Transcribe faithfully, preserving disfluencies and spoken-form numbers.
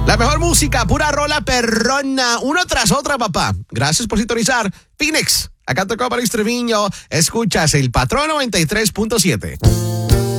La mejor música, pura rola perrona, una tras otra, papá. Gracias por sintonizar. Phoenix, acá tocó para Treviño. Escuchas el Patrón noventa y tres punto siete.